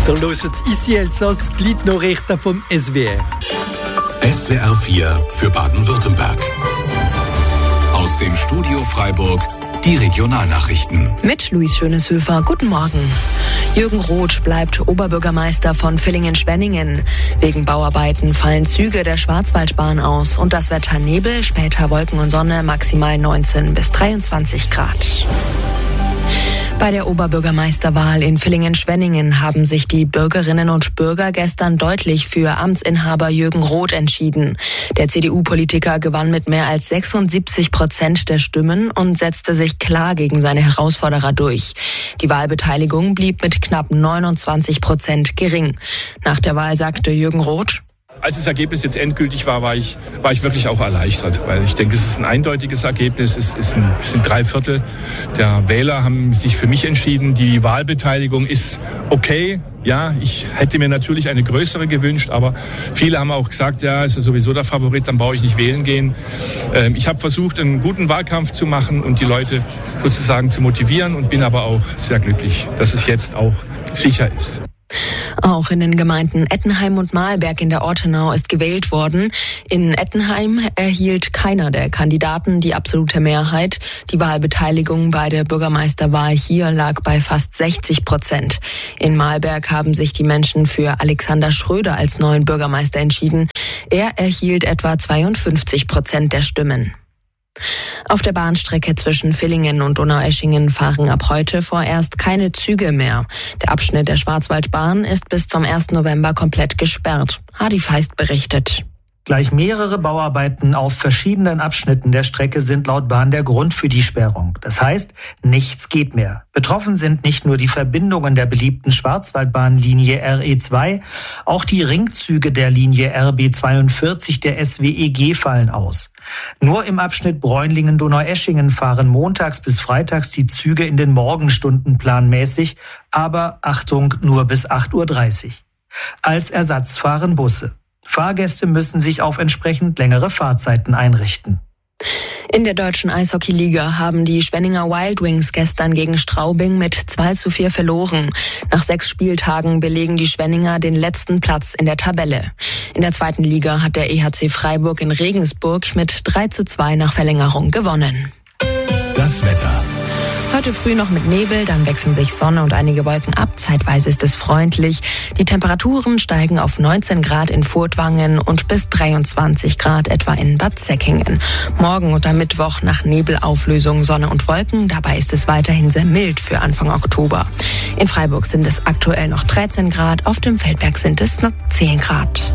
Ihr hört «Ici Elsass», die Gliednachrichten vom SWR. SWR 4 für Baden-Württemberg. Aus dem Studio Freiburg die Regionalnachrichten. Mit Luis Schöneshöfer. Guten Morgen. Jürgen Roth bleibt Oberbürgermeister von Villingen-Schwenningen. Wegen Bauarbeiten fallen Züge der Schwarzwaldbahn aus und das Wetter Nebel, später Wolken und Sonne, maximal 19 bis 23 Grad. Bei der Oberbürgermeisterwahl in Villingen-Schwenningen haben sich die Bürgerinnen und Bürger gestern deutlich für Amtsinhaber Jürgen Roth entschieden. Der CDU-Politiker gewann mit mehr als 76% der Stimmen und setzte sich klar gegen seine Herausforderer durch. Die Wahlbeteiligung blieb mit knapp 29% gering. Nach der Wahl sagte Jürgen Roth: Als das Ergebnis jetzt endgültig war ich wirklich auch erleichtert, weil ich denke, es ist ein eindeutiges Ergebnis. Es sind 3/4 der Wähler haben sich für mich entschieden. Die Wahlbeteiligung ist okay. Ja, ich hätte mir natürlich eine größere gewünscht, aber viele haben auch gesagt, ja, ist ja sowieso der Favorit, dann brauche ich nicht wählen gehen. Ich habe versucht, einen guten Wahlkampf zu machen und die Leute sozusagen zu motivieren und bin aber auch sehr glücklich, dass es jetzt auch sicher ist. Auch in den Gemeinden Ettenheim und Mahlberg in der Ortenau ist gewählt worden. In Ettenheim erhielt keiner der Kandidaten die absolute Mehrheit. Die Wahlbeteiligung bei der Bürgermeisterwahl hier lag bei fast 60%. In Mahlberg haben sich die Menschen für Alexander Schröder als neuen Bürgermeister entschieden. Er erhielt etwa 52% der Stimmen. Auf der Bahnstrecke zwischen Villingen und Donaueschingen fahren ab heute vorerst keine Züge mehr. Der Abschnitt der Schwarzwaldbahn ist bis zum 1. November komplett gesperrt. Hadi Feist berichtet. Gleich mehrere Bauarbeiten auf verschiedenen Abschnitten der Strecke sind laut Bahn der Grund für die Sperrung. Das heißt, nichts geht mehr. Betroffen sind nicht nur die Verbindungen der beliebten Schwarzwaldbahnlinie RE2, auch die Ringzüge der Linie RB42 der SWEG fallen aus. Nur im Abschnitt Bräunlingen-Donaueschingen fahren montags bis freitags die Züge in den Morgenstunden planmäßig, aber Achtung, nur bis 8:30 Uhr. Als Ersatz fahren Busse. Fahrgäste müssen sich auf entsprechend längere Fahrzeiten einrichten. In der deutschen Eishockeyliga haben die Schwenninger Wild Wings gestern gegen Straubing mit 2:4 verloren. Nach 6 Spieltagen belegen die Schwenninger den letzten Platz in der Tabelle. In der zweiten Liga hat der EHC Freiburg in Regensburg mit 3:2 nach Verlängerung gewonnen. Das Wetter. Heute früh noch mit Nebel, dann wechseln sich Sonne und einige Wolken ab. Zeitweise ist es freundlich. Die Temperaturen steigen auf 19 Grad in Furtwangen und bis 23 Grad etwa in Bad Säckingen. Morgen und am Mittwoch nach Nebelauflösung Sonne und Wolken. Dabei ist es weiterhin sehr mild für Anfang Oktober. In Freiburg sind es aktuell noch 13 Grad, auf dem Feldberg sind es noch 10 Grad.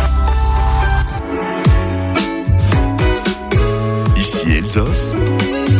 Ici Elsass.